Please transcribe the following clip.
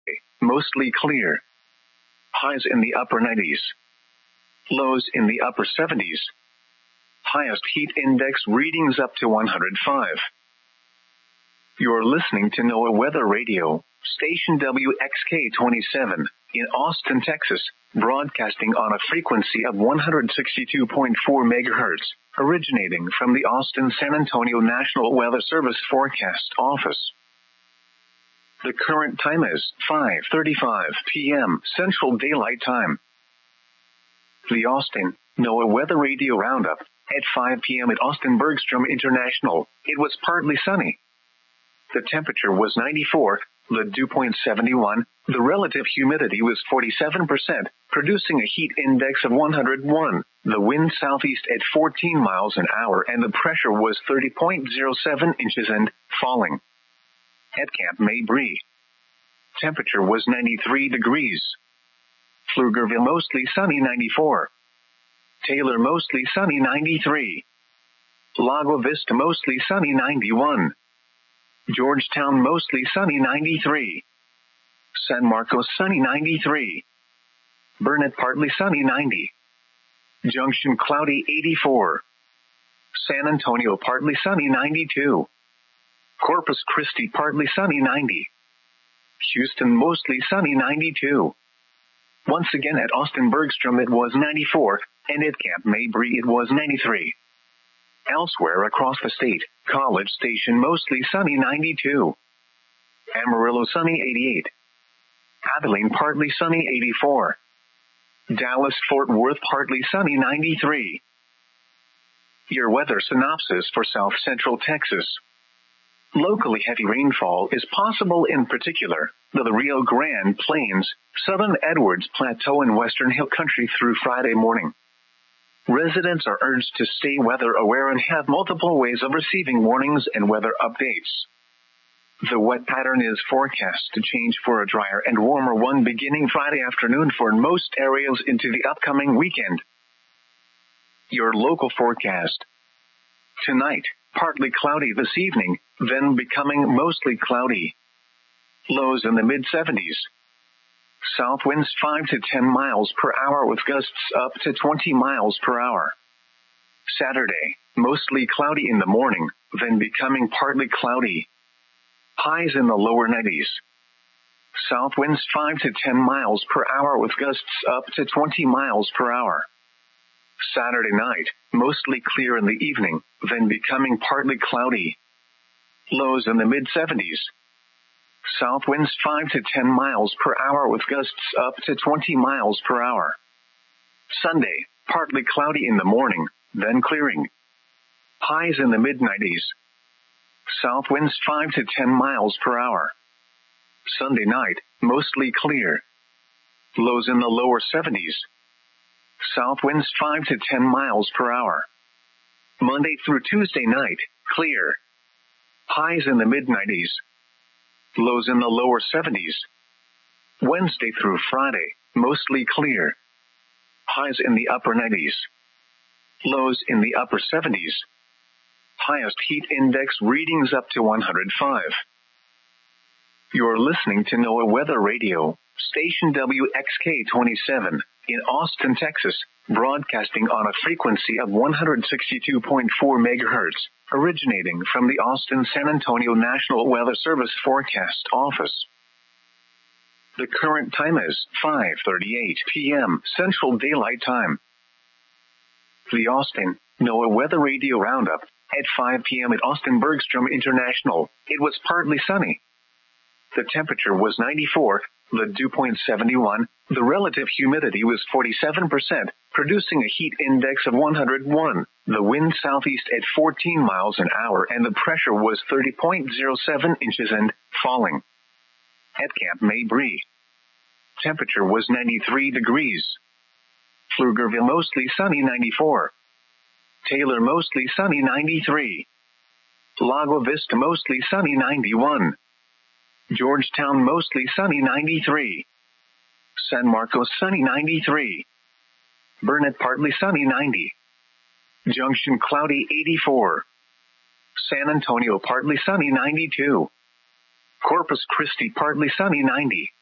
Mostly clear. Highs in the upper 90s. Lows in the upper 70s. Highest heat index readings up to 105. You're listening to NOAA Weather Radio, station WXK-27 in Austin, Texas, broadcasting on a frequency of 162.4 megahertz, originating from the Austin-San Antonio National Weather Service Forecast Office. The current time is 5:35 p.m. Central Daylight Time. The Austin NOAA Weather Radio Roundup at 5 p.m. at Austin Bergstrom International. It was partly sunny. The temperature was 94, the dew point 71, the relative humidity was 47%, producing a heat index of 101, the wind southeast at 14 miles an hour, and the pressure was 30.07 inches and falling. At Camp Mabry, temperature was 93 degrees. Pflugerville mostly sunny 94. Taylor mostly sunny 93. Lago Vista mostly sunny 91. Georgetown mostly sunny 93. San Marcos sunny 93. Burnett partly sunny 90. Junction cloudy 84. San Antonio partly sunny 92. Corpus Christi partly sunny 90. Houston mostly sunny 92. Once again at Austin Bergstrom it was 94, and at Camp Mabry it was 93. Elsewhere across the state, College Station mostly sunny 92. Amarillo sunny 88. Abilene partly sunny 84. Dallas Fort Worth partly sunny 93. Your weather synopsis for South Central Texas. Locally heavy rainfall is possible, in particular the Rio Grande Plains, Southern Edwards Plateau and Western Hill Country through Friday morning. Residents are urged to stay weather aware and have multiple ways of receiving warnings and weather updates. The wet pattern is forecast to change for a drier and warmer one beginning Friday afternoon for most areas into the upcoming weekend. Your local forecast. Tonight, partly cloudy this evening, then becoming mostly cloudy. Lows in the mid-70s. South winds 5 to 10 miles per hour with gusts up to 20 miles per hour. Saturday, mostly cloudy in the morning, then becoming partly cloudy. Highs in the lower 90s. South winds 5 to 10 miles per hour with gusts up to 20 miles per hour. Saturday night, mostly clear in the evening, then becoming partly cloudy. Lows in the mid-70s. South winds 5 to 10 miles per hour with gusts up to 20 miles per hour. Sunday, partly cloudy in the morning, then clearing. Highs in the mid-90s. South winds 5 to 10 miles per hour. Sunday night, mostly clear. Lows in the lower 70s. South winds 5 to 10 miles per hour. Monday through Tuesday night, clear. Highs in the mid-90s. Lows in the lower 70s. Wednesday through Friday, mostly clear. Highs in the upper 90s. Lows in the upper 70s. Highest heat index readings up to 105. You're listening to NOAA Weather Radio, station WXK-27 in Austin, Texas, broadcasting on a frequency of 162.4 megahertz, originating from the Austin-San Antonio National Weather Service Forecast Office. The current time is 5:38 p.m. Central Daylight Time. The Austin NOAA Weather Radio Roundup at 5 p.m. at Austin Bergstrom International. It was partly sunny. The temperature was 94, the dew point 71, the relative humidity was 47%, producing a heat index of 101, the wind southeast at 14 miles an hour, and the pressure was 30.07 inches and falling. At Camp Mabry, temperature was 93 degrees. Pflugerville mostly sunny 94. Taylor mostly sunny 93. Lago Vista mostly sunny 91. Georgetown mostly sunny 93. San Marcos sunny 93. Burnett partly sunny 90. Junction cloudy 84. San Antonio partly sunny 92. Corpus Christi partly sunny 90.